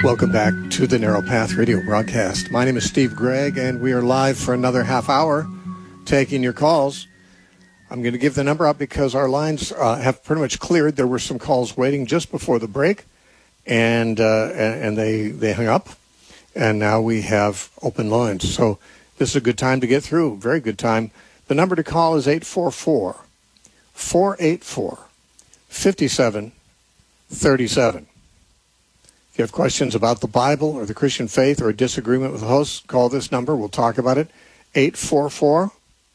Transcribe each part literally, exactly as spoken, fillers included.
Welcome back to the Narrow Path Radio broadcast. My name is Steve Gregg, and we are live for another half hour taking your calls. I'm going to give the number out because our lines uh, have pretty much cleared. There were some calls waiting just before the break, and uh, and they, they hung up, and now we have open lines. So this is a good time to get through, very good time. The number to call is eight four four, four eight four, five seven three seven. If you have questions about the Bible or the Christian faith or a disagreement with the host, call this number. We'll talk about it. eight four four,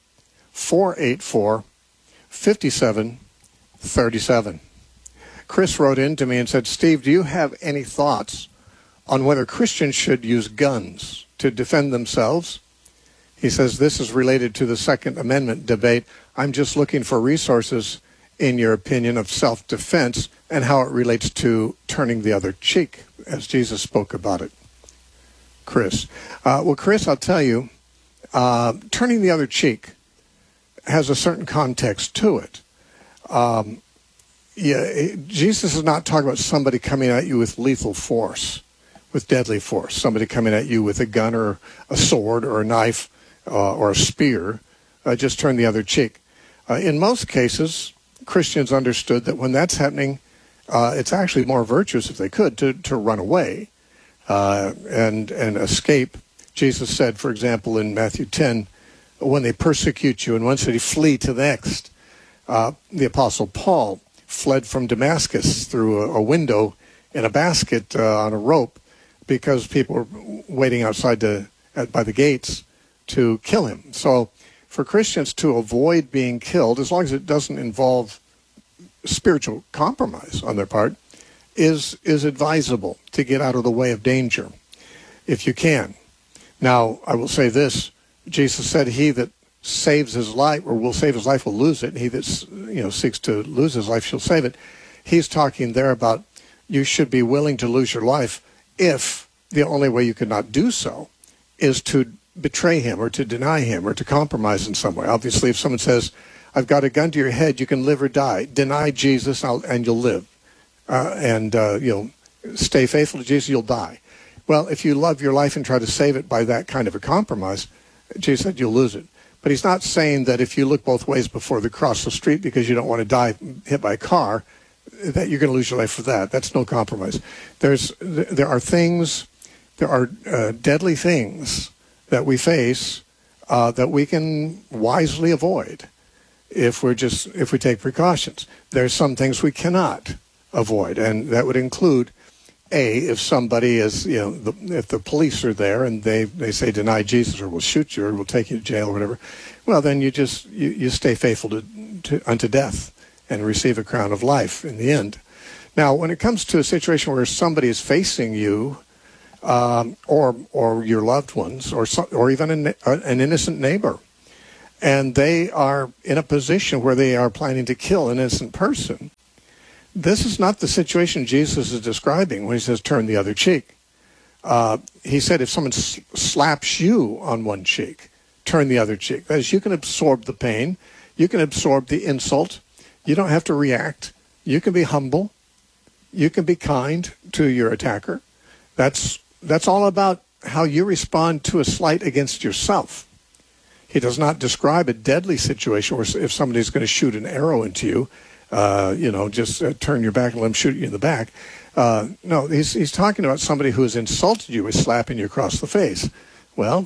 four eight four, five seven three seven. Chris wrote in to me and said, Steve, do you have any thoughts on whether Christians should use guns to defend themselves? He says, this is related to the Second Amendment debate. I'm just looking for resources, in your opinion, of self-defense and how it relates to turning the other cheek, as Jesus spoke about it. Chris. Uh, well, Chris, I'll tell you, uh, turning the other cheek has a certain context to it. Um, yeah, it, Jesus is not talking about somebody coming at you with lethal force, with deadly force, somebody coming at you with a gun or a sword or a knife uh, or a spear. Uh, just turn the other cheek. Uh, in most cases, Christians understood that when that's happening, uh, it's actually more virtuous, if they could, to, to run away uh, and and escape. Jesus said, for example, in Matthew ten, when they persecute you in one city, flee to the next. Uh, the Apostle Paul fled from Damascus through a, a window in a basket uh, on a rope because people were waiting outside the, at, by the gates to kill him. So for Christians to avoid being killed, as long as it doesn't involve spiritual compromise on their part, is is advisable to get out of the way of danger, if you can. Now, I will say this. Jesus said, he that saves his life, or will save his life, will lose it. And he that you know, seeks to lose his life shall save it. He's talking there about you should be willing to lose your life if the only way you could not do so is to betray him or to deny him or to compromise in some way. Obviously, if someone says, I've got a gun to your head, you can live or die. Deny Jesus I'll, and you'll live. Uh, and uh, you'll stay faithful to Jesus, you'll die. Well, if you love your life and try to save it by that kind of a compromise, Jesus said you'll lose it. But he's not saying that if you look both ways before they cross the street because you don't want to die hit by a car, that you're going to lose your life for that. That's no compromise. There's, there are things, there are uh, deadly things that we face uh, that we can wisely avoid if we're just if we take precautions. There's some things we cannot avoid, and that would include, A, if somebody is, you know, the, if the police are there and they, they say deny Jesus or we'll shoot you or we'll take you to jail or whatever, well, then you just you, you stay faithful to, to unto death and receive a crown of life in the end. Now, when it comes to a situation where somebody is facing you, um, or or your loved ones, or so, or even an, an innocent neighbor, and they are in a position where they are planning to kill an innocent person, this is not the situation Jesus is describing when he says turn the other cheek. Uh, he said if someone s- slaps you on one cheek, turn the other cheek. That is, you can absorb the pain. You can absorb the insult. You don't have to react. You can be humble. You can be kind to your attacker. That's that's all about how you respond to a slight against yourself. He does not describe a deadly situation where if somebody's going to shoot an arrow into you, uh, you know, just uh, turn your back and let them shoot you in the back. Uh, no, he's he's talking about somebody who has insulted you with slapping you across the face. Well,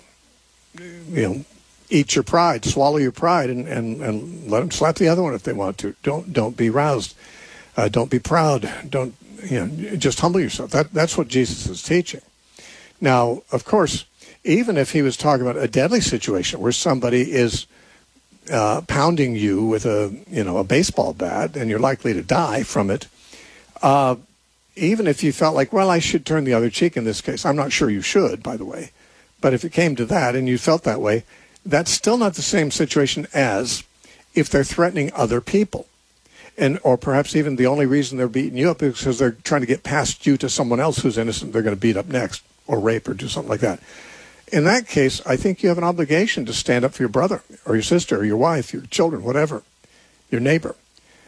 you know, eat your pride, swallow your pride, and, and, and let them slap the other one if they want to. Don't don't be roused. Uh, don't be proud. Don't you know? Just humble yourself. That that's what Jesus is teaching. Now, of course, even if he was talking about a deadly situation where somebody is uh, pounding you with a you know a baseball bat and you're likely to die from it, uh, even if you felt like, well, I should turn the other cheek in this case, I'm not sure you should, by the way, but if it came to that and you felt that way, that's still not the same situation as if they're threatening other people. And or perhaps even the only reason they're beating you up is because they're trying to get past you to someone else who's innocent they're going to beat up next, or rape, or do something like that. In that case, I think you have an obligation to stand up for your brother, or your sister, or your wife, your children, whatever, your neighbor.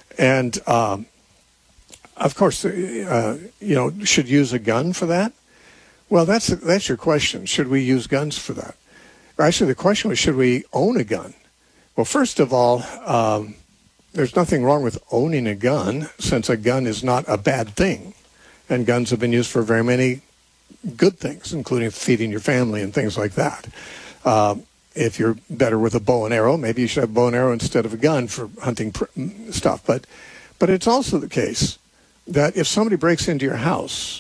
And, um, of course, uh, you know, should use a gun for that. Well, that's that's your question. Should we use guns for that? Actually, the question was, should we own a gun? Well, first of all, um, there's nothing wrong with owning a gun, since a gun is not a bad thing. And guns have been used for very many good things, including feeding your family and things like that. Uh, if you're better with a bow and arrow, maybe you should have a bow and arrow instead of a gun for hunting pr- stuff. But, but it's also the case that if somebody breaks into your house,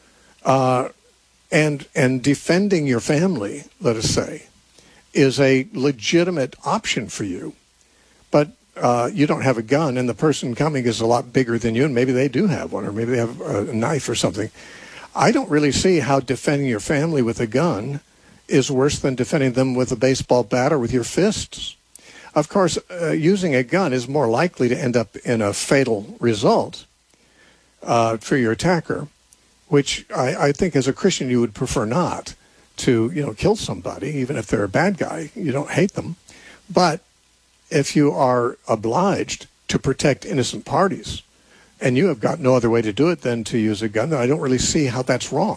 uh, and and defending your family, let us say, is a legitimate option for you, but uh, you don't have a gun, and the person coming is a lot bigger than you, and maybe they do have one, or maybe they have a knife or something. I don't really see how defending your family with a gun is worse than defending them with a baseball bat or with your fists. Of course, uh, using a gun is more likely to end up in a fatal result uh, for your attacker, which I, I think as a Christian you would prefer not to, you know, kill somebody, even if they're a bad guy. You don't hate them. But if you are obliged to protect innocent parties, and you have got no other way to do it than to use a gun, then I don't really see how that's wrong.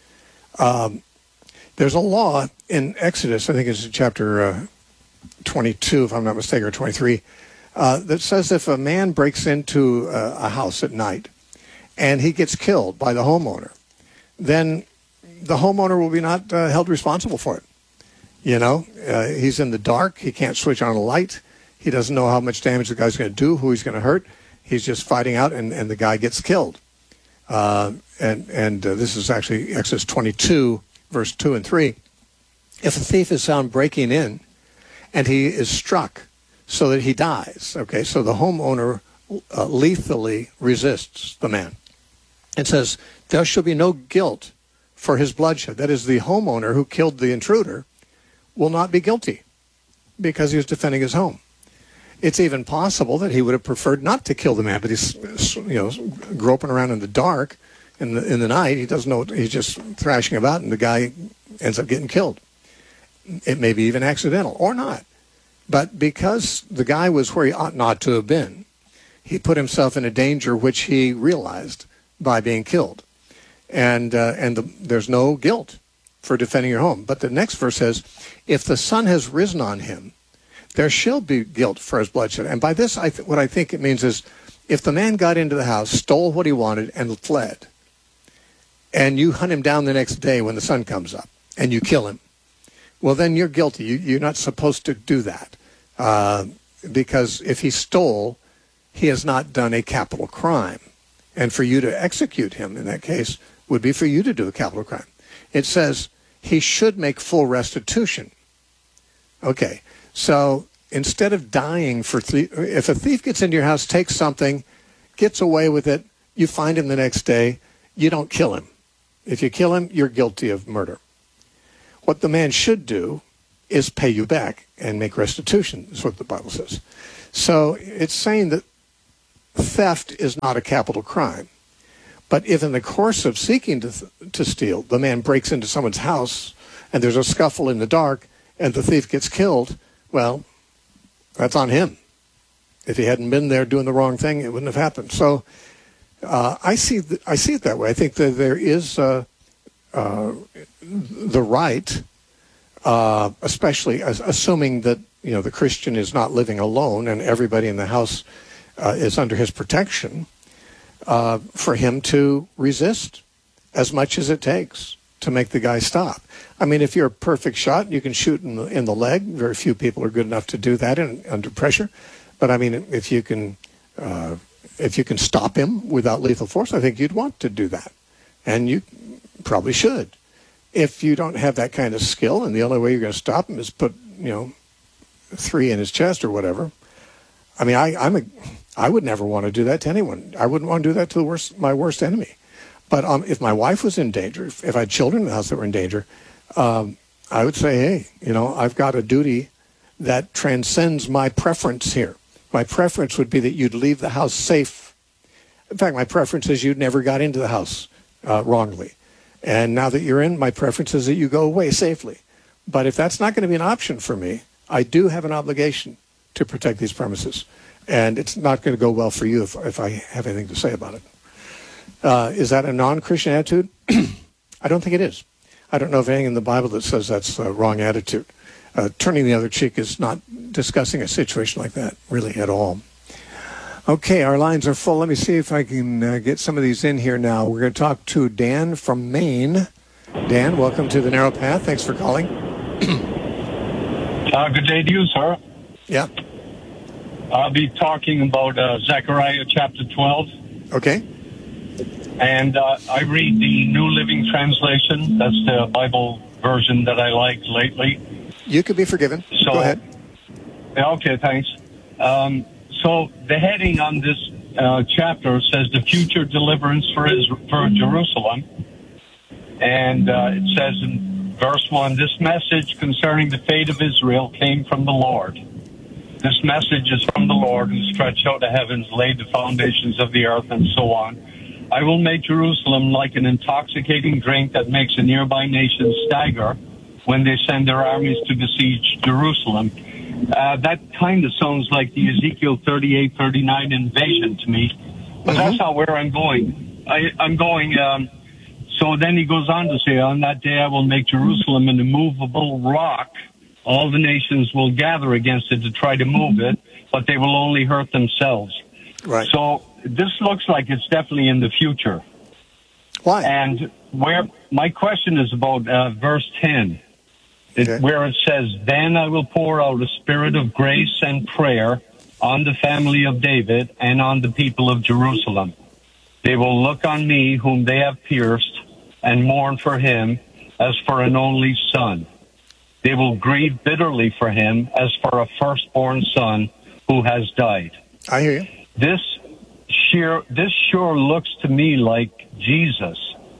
Um, there's a law in Exodus, I think it's in chapter uh, twenty-two, if I'm not mistaken, or twenty-three, uh, that says if a man breaks into uh, a house at night and he gets killed by the homeowner, then the homeowner will be not uh, held responsible for it. You know, uh, he's in the dark. He can't switch on a light. He doesn't know how much damage the guy's going to do, who he's going to hurt. He's just fighting out, and, and the guy gets killed. Uh, and and uh, this is actually Exodus twenty-two, verse two and three. If a thief is found breaking in and he is struck so that he dies, okay, so the homeowner uh, lethally resists the man. It says, there shall be no guilt for his bloodshed. That is, the homeowner who killed the intruder will not be guilty because he was defending his home. It's even possible that he would have preferred not to kill the man, but he's, you know, groping around in the dark in the in the night. He doesn't know what, he's just thrashing about, and the guy ends up getting killed. It may be even accidental or not. But because the guy was where he ought not to have been, he put himself in a danger which he realized by being killed. And uh, and the, there's no guilt for defending your home. But the next verse says, if the sun has risen on him, there shall be guilt for his bloodshed. And by this, I th- what I think it means is, if the man got into the house, stole what he wanted, and fled, and you hunt him down the next day when the sun comes up, and you kill him, well, then you're guilty. You, you're not supposed to do that. Uh, because if he stole, he has not done a capital crime. And for you to execute him in that case would be for you to do a capital crime. It says he should make full restitution. Okay, so instead of dying for th- if a thief gets into your house, takes something, gets away with it, you find him the next day, you don't kill him. If you kill him, you're guilty of murder. What the man should do is pay you back and make restitution, is what the Bible says. So it's saying that theft is not a capital crime. But if in the course of seeking to, th- to steal, the man breaks into someone's house and there's a scuffle in the dark and the thief gets killed, well, that's on him. If he hadn't been there doing the wrong thing, it wouldn't have happened. So uh, I see th- I see it that way. I think that there is uh, uh, the right, uh, especially as, assuming that, you know, the Christian is not living alone and everybody in the house uh, is under his protection, uh, for him to resist as much as it takes to make the guy stop. I mean, if you're a perfect shot, you can shoot in the, in the leg. Very few people are good enough to do that in, under pressure. But I mean, if you can, uh, if you can stop him without lethal force, I think you'd want to do that, and you probably should. If you don't have that kind of skill, and the only way you're going to stop him is put, you know, three in his chest or whatever. I mean, I, I'm a, I would never want to do that to anyone. I wouldn't want to do that to the worst, my worst enemy. But um, if my wife was in danger, if, if I had children in the house that were in danger, um, I would say, hey, you know, I've got a duty that transcends my preference here. My preference would be that you'd leave the house safe. In fact, my preference is you never got into the house uh, wrongly. And now that you're in, my preference is that you go away safely. But if that's not going to be an option for me, I do have an obligation to protect these premises. And it's not going to go well for you if, if I have anything to say about it. Uh, is that a non-Christian attitude? I don't think it is. I don't know of anything in the Bible that says that's the wrong attitude. Uh, turning the other cheek is not discussing a situation like that, really, at all. Okay, our lines are full. Let me see if I can uh, get some of these in here now. We're going to talk to Dan from Maine. Dan, welcome to the Narrow Path. Thanks for calling. uh, good day to you, sir. Yeah. I'll be talking about uh, Zechariah chapter twelve. Okay. And uh, I read the New Living Translation. That's the Bible version that I like lately. You could be forgiven. So, Go ahead. Okay, thanks. Um, so the heading on this uh, chapter says the future deliverance for Israel, for Jerusalem. And uh, it says in verse one, this message concerning the fate of Israel came from the Lord. This message is from the Lord who stretched out the heavens, laid the foundations of the earth, and so on. I will make Jerusalem like an intoxicating drink that makes a nearby nation stagger when they send their armies to besiege Jerusalem. Uh, that kind of sounds like the Ezekiel thirty-eight thirty-nine invasion to me. But mm-hmm. that's not where I'm going. I, I'm going... Um, so then he goes on to say, on that day I will make Jerusalem an immovable rock. All the nations will gather against it to try to move it, but they will only hurt themselves. Right. So this looks like it's definitely in the future. Why? And where my question is about uh, verse ten, it, okay. where it says, then I will pour out a spirit of grace and prayer on the family of David and on the people of Jerusalem. They will look on me whom they have pierced and mourn for him as for an only son. They will grieve bitterly for him as for a firstborn son who has died. I hear you. This sheer, this sure looks to me like Jesus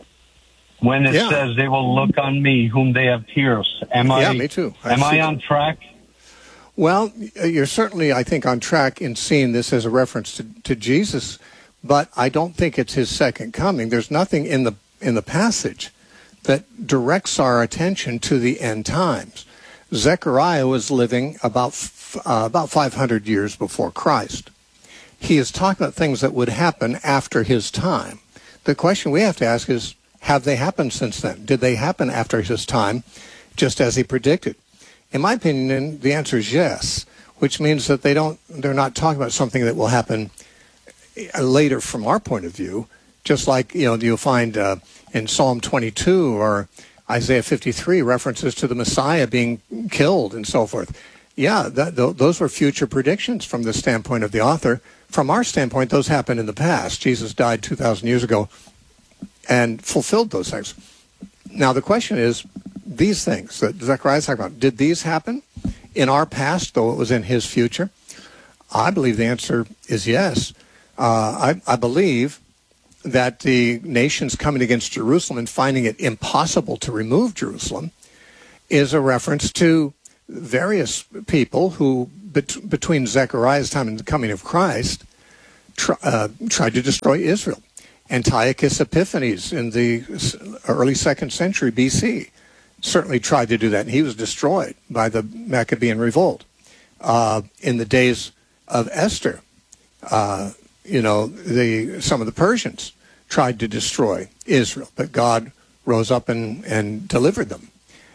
when it yeah. says they will look on me whom they have pierced. Am yeah, I? me too. I am I on track? Well, you're certainly, I think, on track in seeing this as a reference to, to Jesus, but I don't think it's his second coming. There's nothing in the in the passage that directs our attention to the end times. Zechariah was living about uh, about five hundred years before Christ. He is talking about things that would happen after his time. The question we have to ask is, have they happened since then? Did they happen after his time, just as he predicted? In my opinion, the answer is yes, which means that they don't, they're not talking about something that will happen later from our point of view, just like, you know, you'll find uh, in Psalm twenty-two or Isaiah fifty-three references to the Messiah being killed and so forth. Yeah, that, th- those were future predictions from the standpoint of the author. From our standpoint, those happened in the past. Jesus died two thousand years ago and fulfilled those things. Now, the question is, these things that Zechariah is talking about, did these happen in our past, though it was in his future? I believe the answer is yes. Uh, I, I believe that the nations coming against Jerusalem and finding it impossible to remove Jerusalem is a reference to various people who, bet- between Zechariah's time and the coming of Christ, tr- uh, tried to destroy Israel. Antiochus Epiphanes in the early second century B C certainly tried to do that, and he was destroyed by the Maccabean revolt. Uh, in the days of Esther, uh, you know, the some of the Persians tried to destroy Israel, but God rose up and, and delivered them.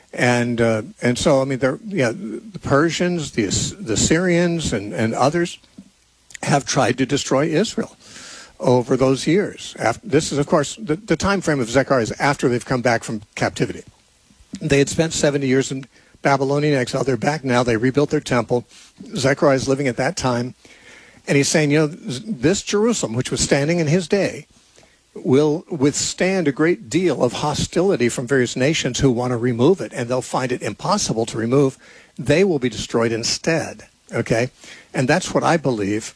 And uh, and so, I mean, there, yeah, the Persians, the the Syrians, and, and others have tried to destroy Israel over those years. After, this is, of course, the, the time frame of Zechariah is after they've come back from captivity. They had spent seventy years in Babylonian exile. They're back now. They rebuilt their temple. Zechariah is living at that time. And he's saying, you know, this Jerusalem, which was standing in his day, will withstand a great deal of hostility from various nations who want to remove it, and they'll find it impossible to remove. They will be destroyed instead, okay? And that's what I believe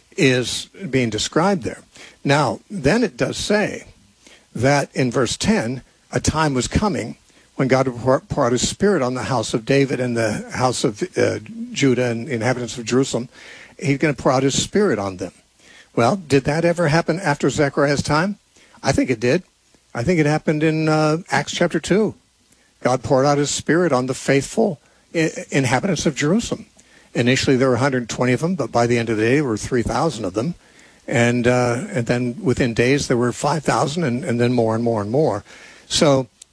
is being described there. Now, then it does say that in verse ten, a time was coming when God would pour out his Spirit on the house of David and the house of uh, Judah and the inhabitants of Jerusalem. He's going to pour out his Spirit on them. Well, did that ever happen after Zechariah's time? I think it did. I think it happened in uh, Acts chapter two. God poured out his Spirit on the faithful I- inhabitants of Jerusalem. Initially, there were one hundred twenty of them, but by the end of the day, there were three thousand of them. And uh, and then within days, there were five thousand, and, and then more and more and more. So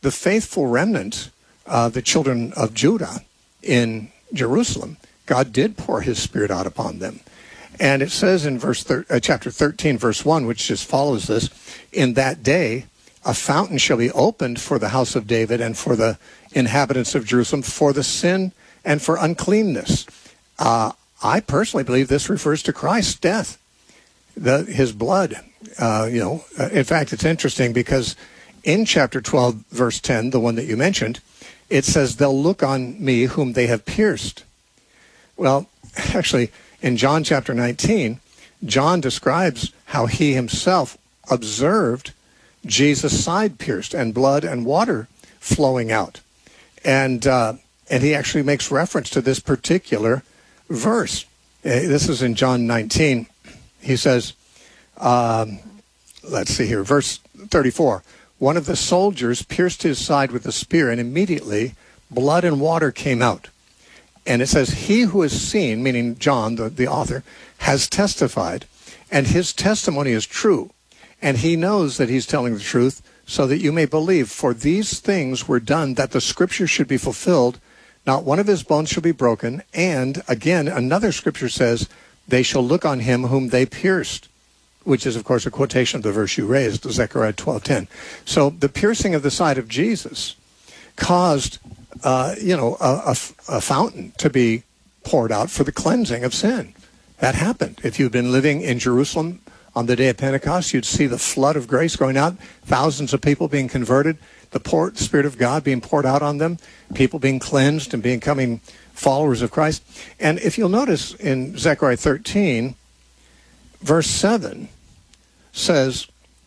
the faithful remnant, uh, the children of Judah in Jerusalem, God did pour his Spirit out upon them. And it says in verse thir- uh, chapter thirteen, verse one, which just follows this, in that day a fountain shall be opened for the house of David and for the inhabitants of Jerusalem for the sin and for uncleanness. Uh, I personally believe this refers to Christ's death, the, his blood. Uh, you know, uh, in fact, it's interesting because in chapter twelve, verse ten, the one that you mentioned, it says, they'll look on me whom they have pierced. Well, actually, in John chapter nineteen, John describes how he himself observed Jesus' side pierced and blood and water flowing out. And uh, and he actually makes reference to this particular verse. Uh, this is in John nineteen. He says, um, let's see here, verse thirty-four. One of the soldiers pierced his side with a spear, and immediately blood and water came out. And it says, he who has seen, meaning John, the, the author, has testified, and his testimony is true. And he knows that he's telling the truth, so that you may believe. For these things were done that the scripture should be fulfilled. Not one of his bones shall be broken. And again, another scripture says, they shall look on him whom they pierced, which is, of course, a quotation of the verse you raised, Zechariah twelve ten. So the piercing of the side of Jesus caused, uh, you know, a, a, a fountain to be poured out for the cleansing of sin. That happened. If you've been living in Jerusalem on the day of Pentecost, you'd see the flood of grace going out, thousands of people being converted, the pour, Spirit of God being poured out on them, people being cleansed and becoming followers of Christ. And if you'll notice in Zechariah thirteen, verse seven says,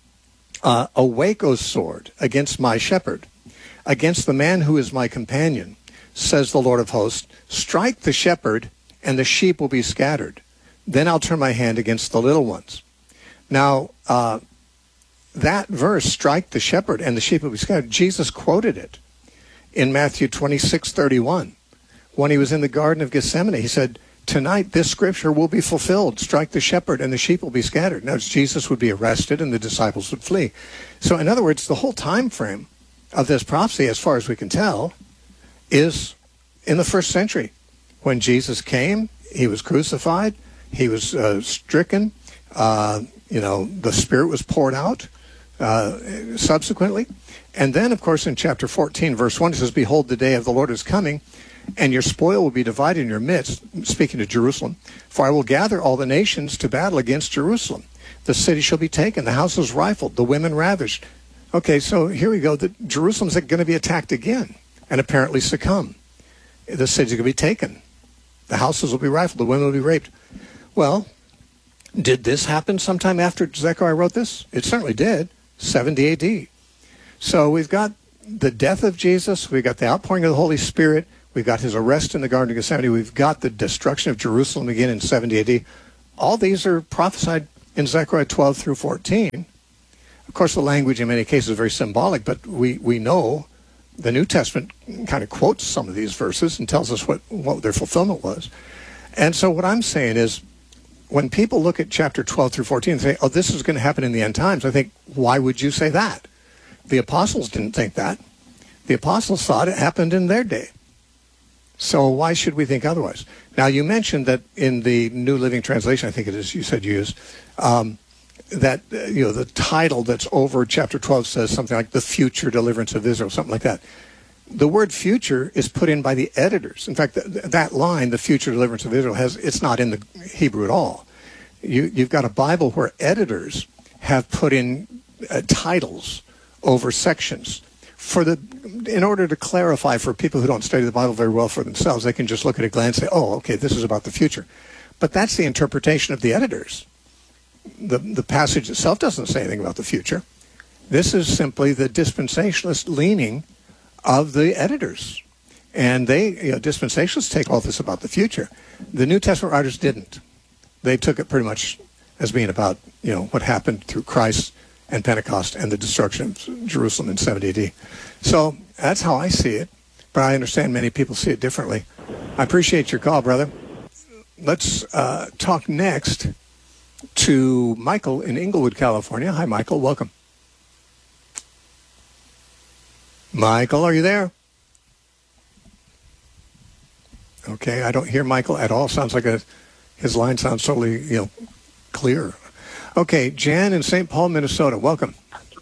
uh, awake, O sword, against my shepherd, against the man who is my companion, says the Lord of hosts, strike the shepherd, and the sheep will be scattered. Then I'll turn my hand against the little ones. Now, uh, that verse, strike the shepherd, and the sheep will be scattered, Jesus quoted it in Matthew twenty-six thirty-one. When he was in the Garden of Gethsemane, he said, tonight this scripture will be fulfilled. Strike the shepherd and the sheep will be scattered. Now, Jesus would be arrested and the disciples would flee. So in other words, the whole time frame of this prophecy, as far as we can tell, is in the first century. When Jesus came, he was crucified, he was uh, stricken, uh, you know, the Spirit was poured out uh, subsequently. And then, of course, in chapter fourteen, verse one, it says, behold, the day of the Lord is coming, and your spoil will be divided in your midst, speaking to Jerusalem. For I will gather all the nations to battle against Jerusalem. The city shall be taken, the houses rifled, the women ravished. Okay, so here we go. The, Jerusalem's going to be attacked again and apparently succumb. The city's going to be taken. The houses will be rifled, the women will be raped. Well, did this happen sometime after Zechariah wrote this? It certainly did, seventy A D. So we've got the death of Jesus, we've got the outpouring of the Holy Spirit, we've got his arrest in the Garden of Gethsemane, we've got the destruction of Jerusalem again in seventy A D. All these are prophesied in Zechariah twelve through fourteen. Of course, the language in many cases is very symbolic, but we, we know the New Testament kind of quotes some of these verses and tells us what, what their fulfillment was. And so what I'm saying is, when people look at chapter twelve through fourteen and say, oh, this is going to happen in the end times, I think, why would you say that? The apostles didn't think that. The apostles thought it happened in their day. So why should we think otherwise? Now, you mentioned that in the New Living Translation, I think it is, you said you used, um, that, uh, you know, the title that's over chapter twelve says something like the future deliverance of Israel, something like that. The word future is put in by the editors. In fact, th- that line, the future deliverance of Israel, has it's not in the Hebrew at all. You, you've got a Bible where editors have put in uh, titles over sections for the, in order to clarify for people who don't study the Bible very well for themselves. They can just look at a glance and say, oh, okay, this is about the future. But that's the interpretation of the editors. The, the passage itself doesn't say anything about the future. This is simply the dispensationalist leaning of the editors. And they, you know, dispensationalists take all this about the future. The New Testament writers didn't. They took it pretty much as being about, you know, what happened through Christ and Pentecost and the destruction of Jerusalem in seventy A D. So that's how I see it, but I understand many people see it differently. I appreciate your call, brother. Let's uh, talk next to Michael in Inglewood, California. Hi, Michael. Welcome. Michael, are you there? Okay, I don't hear Michael at all. Sounds like a, his line sounds totally, you know, clear. Okay, Jan in Saint Paul, Minnesota. Welcome.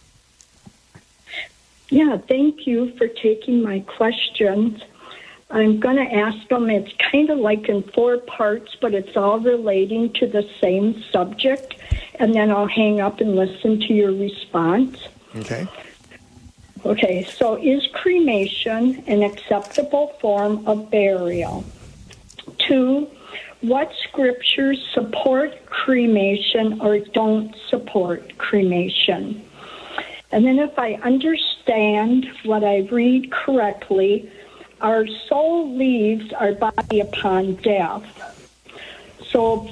Yeah, thank you for taking my questions. I'm going to ask them. It's kind of like in four parts, but it's all relating to the same subject, and then I'll hang up and listen to your response. Okay. Okay, so is cremation an acceptable form of burial? Two, what scriptures support cremation or don't support cremation? And then if I understand what I read correctly, our soul leaves our body upon death. So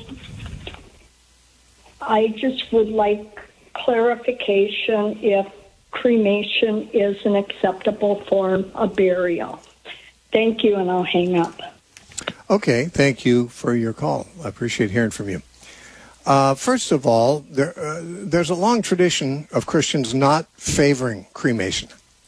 I just would like clarification if cremation is an acceptable form of burial. Thank you, and I'll hang up. Okay, thank you for your call. I appreciate hearing from you. Uh, first of all, there, uh, there's a long tradition of Christians not favoring cremation.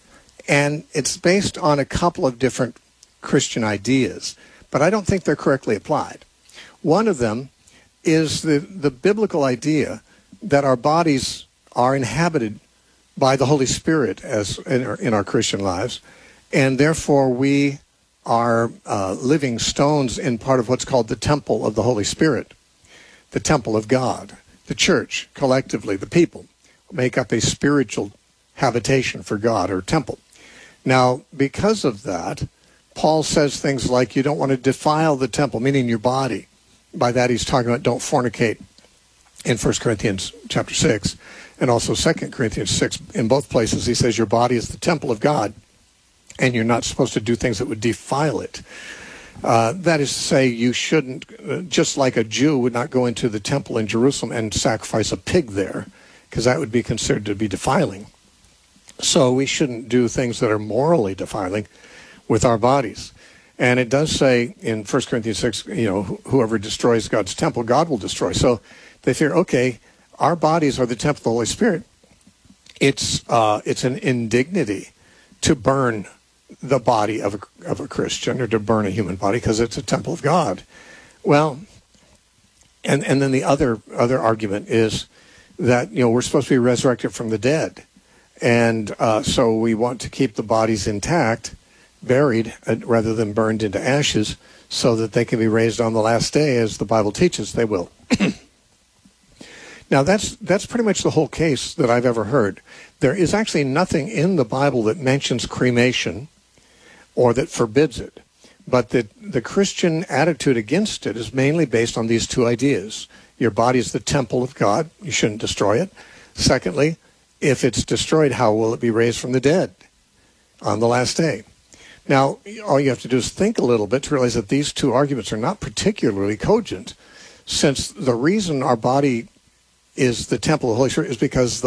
And it's based on a couple of different Christian ideas, but I don't think they're correctly applied. One of them is the, the biblical idea that our bodies are inhabited by the Holy Spirit as in our, in our Christian lives, and therefore we are uh, living stones in part of what's called the temple of the Holy Spirit, the temple of God. The church, collectively, the people, make up a spiritual habitation for God, or temple. Now, because of that, Paul says things like you don't want to defile the temple, meaning your body. By that he's talking about don't fornicate in First Corinthians chapter six, and also Second Corinthians six. In both places he says your body is the temple of God, and you're not supposed to do things that would defile it. Uh, that is to say, you shouldn't, uh, just like a Jew would not go into the temple in Jerusalem and sacrifice a pig there, because that would be considered to be defiling. So we shouldn't do things that are morally defiling with our bodies. And it does say in First Corinthians six, you know, whoever destroys God's temple, God will destroy. So they fear, okay, our bodies are the temple of the Holy Spirit. It's uh, it's an indignity to burn the body of a, of a Christian, or to burn a human body, because it's a temple of God. Well, and and then the other other argument is that, you know, we're supposed to be resurrected from the dead, and uh, so we want to keep the bodies intact, buried uh, rather than burned into ashes, so that they can be raised on the last day, as the Bible teaches they will. Now, that's that's pretty much the whole case that I've ever heard. There is actually nothing in the Bible that mentions cremation or that forbids it. But the, the Christian attitude against it is mainly based on these two ideas. Your body is the temple of God. You shouldn't destroy it. Secondly, if it's destroyed, how will it be raised from the dead on the last day? Now, all you have to do is think a little bit to realize that these two arguments are not particularly cogent, since the reason our body is the temple of the Holy Spirit is because the